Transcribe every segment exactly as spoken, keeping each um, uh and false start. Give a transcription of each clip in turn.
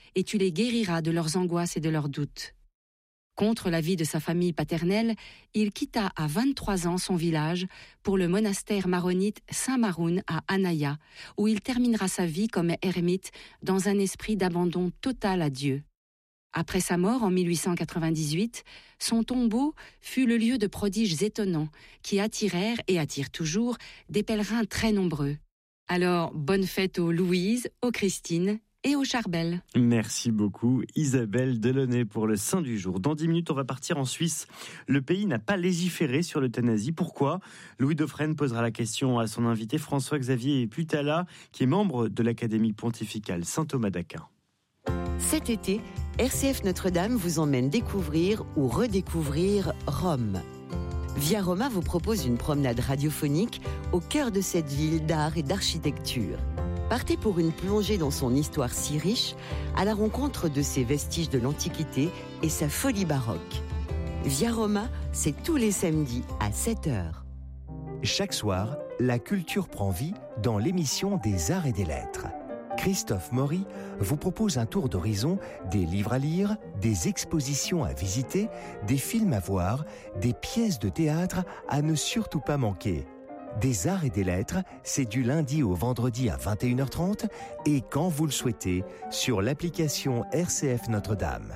et tu les guériras de leurs angoisses et de leurs doutes. Contre l'avis de sa famille paternelle, il quitta à vingt-trois ans son village pour le monastère maronite Saint-Maroun à Anaya, où il terminera sa vie comme ermite dans un esprit d'abandon total à Dieu. Après sa mort en mille huit cent quatre-vingt-dix-huit, son tombeau fut le lieu de prodiges étonnants qui attirèrent et attirent toujours des pèlerins très nombreux. Alors, bonne fête aux Louise, aux Christine et aux Charbel. Merci beaucoup Isabelle Delaunay pour le Saint du jour. Dans dix minutes, on va partir en Suisse. Le pays n'a pas légiféré sur l'euthanasie. Pourquoi ? Louis Dauphren posera la question à son invité François-Xavier Putala, qui est membre de l'Académie pontificale Saint-Thomas d'Aquin. Cet été, R C F Notre-Dame vous emmène découvrir ou redécouvrir Rome. Via Roma vous propose une promenade radiophonique au cœur de cette ville d'art et d'architecture. Partez pour une plongée dans son histoire si riche, à la rencontre de ses vestiges de l'Antiquité et sa folie baroque. Via Roma, c'est tous les samedis à sept heures. Chaque soir, la culture prend vie dans l'émission des Arts et des Lettres. Christophe Maury vous propose un tour d'horizon des livres à lire, des expositions à visiter, des films à voir, des pièces de théâtre à ne surtout pas manquer. Des Arts et des Lettres, c'est du lundi au vendredi à vingt et une heures trente et quand vous le souhaitez, sur l'application R C F Notre-Dame.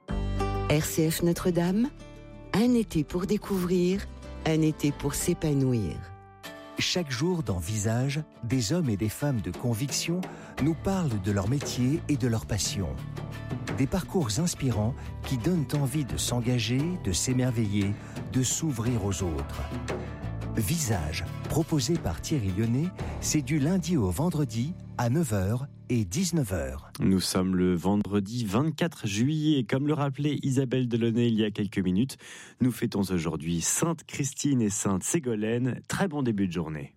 R C F Notre-Dame, un été pour découvrir, un été pour s'épanouir. Chaque jour dans Visage, des hommes et des femmes de conviction nous parlent de leur métier et de leur passion. Des parcours inspirants qui donnent envie de s'engager, de s'émerveiller, de s'ouvrir aux autres. Visage, proposé par Thierry Lyonnais, c'est du lundi au vendredi à neuf heures et dix-neuf heures. Nous sommes le vendredi vingt-quatre juillet. Comme le rappelait Isabelle Delaunay il y a quelques minutes, nous fêtons aujourd'hui Sainte Christine et Sainte Ségolène. Très bon début de journée.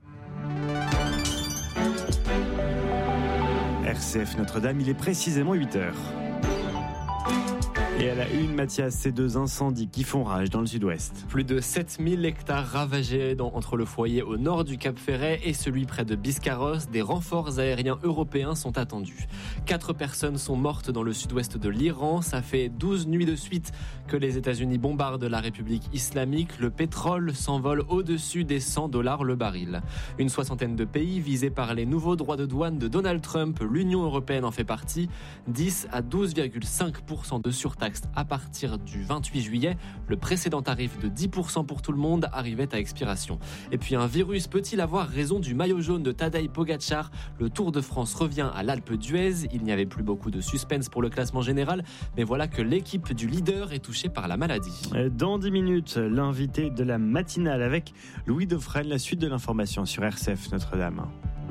R C F Notre-Dame, il est précisément huit heures. Et à la une, Mathias, ces deux incendies qui font rage dans le sud-ouest. Plus de sept mille hectares ravagés dans, entre le foyer au nord du Cap Ferret et celui près de Biscarrosse. Des renforts aériens européens sont attendus. Quatre personnes sont mortes dans le sud-ouest de l'Iran. Ça fait douze nuits de suite que les États-Unis bombardent la République islamique. Le pétrole s'envole au-dessus des cent dollars le baril. Une soixantaine de pays visés par les nouveaux droits de douane de Donald Trump. L'Union européenne en fait partie. dix à douze virgule cinq pour cent de surtaxe à partir du vingt-huit juillet. Le précédent tarif de dix pour cent pour tout le monde arrivait à expiration. Et puis un virus peut-il avoir raison du maillot jaune de Tadej Pogačar ? Le Tour de France revient à l'Alpe d'Huez. Il n'y avait plus beaucoup de suspense pour le classement général, mais voilà que l'équipe du leader est touchée par la maladie. Dans dix minutes, l'invité de la matinale avec Louis Dauphren, la suite de l'information sur R C F Notre-Dame.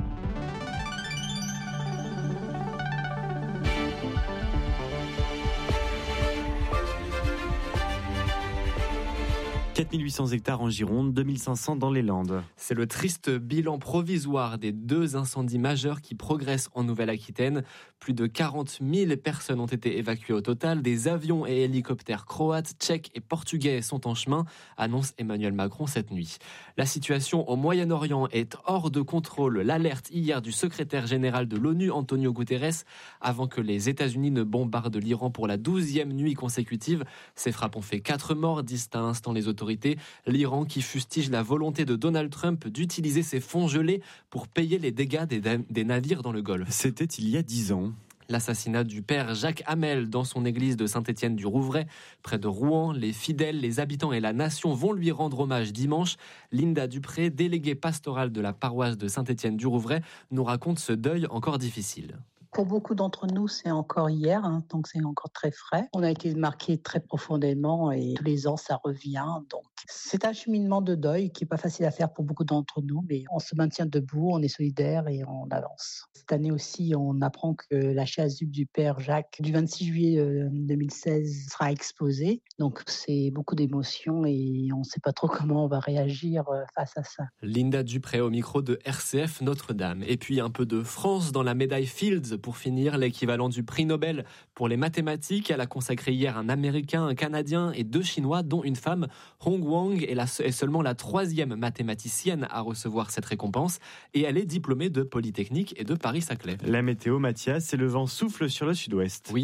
quatre mille huit cents hectares en Gironde, deux mille cinq cents dans les Landes. C'est le triste bilan provisoire des deux incendies majeurs qui progressent en Nouvelle-Aquitaine. Plus de quarante mille personnes ont été évacuées au total. Des avions et hélicoptères croates, tchèques et portugais sont en chemin, annonce Emmanuel Macron cette nuit. La situation au Moyen-Orient est hors de contrôle. L'alerte hier du secrétaire général de l'ONU, Antonio Guterres, avant que les États-Unis ne bombardent l'Iran pour la douzième nuit consécutive. Ces frappes ont fait quatre morts, disent à l'instant les autorités. L'Iran qui fustige la volonté de Donald Trump d'utiliser ses fonds gelés pour payer les dégâts des, des navires dans le Golfe. C'était il y a dix ans. L'assassinat du père Jacques Hamel dans son église de Saint-Étienne-du-Rouvray, près de Rouen. Les fidèles, les habitants et la nation vont lui rendre hommage dimanche. Linda Dupré, déléguée pastorale de la paroisse de Saint-Étienne-du-Rouvray, nous raconte ce deuil encore difficile. Pour beaucoup d'entre nous, c'est encore hier, hein, donc c'est encore très frais. On a été marqués très profondément et tous les ans, ça revient. Donc, c'est un cheminement de deuil qui n'est pas facile à faire pour beaucoup d'entre nous, mais on se maintient debout, on est solidaires et on avance. Cette année aussi, on apprend que la chasuble du père Jacques du vingt-six juillet deux mille seize sera exposée. Donc, c'est beaucoup d'émotions et on ne sait pas trop comment on va réagir face à ça. Linda Dupré au micro de R C F Notre-Dame. Et puis un peu de France dans la médaille Fields. Pour finir, l'équivalent du prix Nobel pour les mathématiques. Elle a consacré hier un Américain, un Canadien et deux Chinois, dont une femme. Hong Wang est, la, est seulement la troisième mathématicienne à recevoir cette récompense. Et elle est diplômée de Polytechnique et de Paris-Saclay. La météo, Mathias, c'est le vent souffle sur le sud-ouest. Oui.